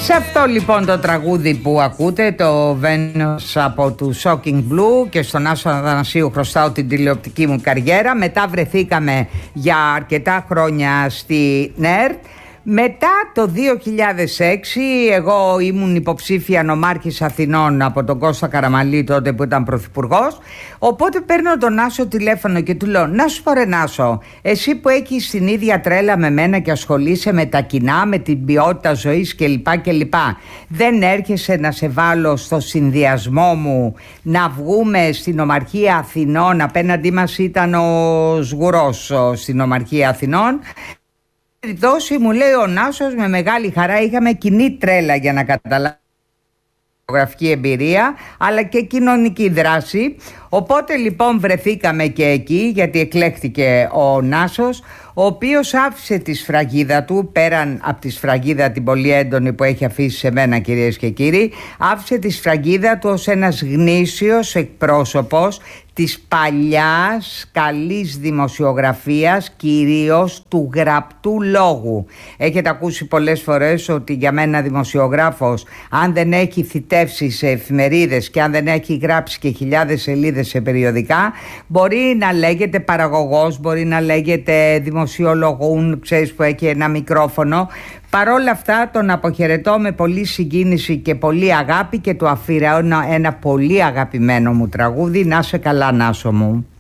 Σε αυτό λοιπόν το τραγούδι που ακούτε, το Venus από του Shocking Blue, και στον Άσο Αθανασίου χρωστάω την τηλεοπτική μου καριέρα. Μετά βρεθήκαμε για αρκετά χρόνια στη ΝΕΡΤ. Μετά το 2006 εγώ ήμουν υποψήφια νομάρχης Αθηνών από τον Κώστα Καραμανλή, τότε που ήταν πρωθυπουργός. Οπότε παίρνω τον Άσο τηλέφωνο και του λέω: να σου πω ρε Νάσο, εσύ που έχεις την ίδια τρέλα με μένα και ασχολείσαι με τα κοινά, με την ποιότητα ζωής κλπ, δεν έρχεσαι να σε βάλω στο συνδυασμό μου να βγούμε στην Ομαρχία Αθηνών? Απέναντί μας ήταν ο Σγουρός στην Ομαρχία Αθηνών. Περιπτώσει, μου λέει ο Νάσος, με μεγάλη χαρά, είχαμε κοινή τρέλα για να καταλάβει γραφική εμπειρία αλλά και κοινωνική δράση. Οπότε λοιπόν βρεθήκαμε και εκεί, γιατί εκλέχθηκε ο Νάσος, ο οποίος άφησε τη σφραγίδα του, πέραν από τη σφραγίδα την πολύ έντονη που έχει αφήσει σε μένα, κυρίες και κύριοι, άφησε τη σφραγίδα του ως ένας γνήσιος εκπρόσωπος της παλιάς καλής δημοσιογραφίας, κυρίως του γραπτού λόγου. Έχετε ακούσει πολλές φορές ότι για μένα δημοσιογράφος, αν δεν έχει θητεύσει σε εφημερίδες και αν δεν έχει γράψει και χιλιάδες σελίδες σε περιοδικά, μπορεί να λέγεται παραγωγός, μπορεί να λέγεται δημοσιολογούν, ξέρεις, που έχει ένα μικρόφωνο. Παρόλα αυτά τον αποχαιρετώ με πολύ συγκίνηση και πολύ αγάπη και του αφιερώνω ένα πολύ αγαπημένο μου τραγούδι. Να σε καλά, Νάσο μου.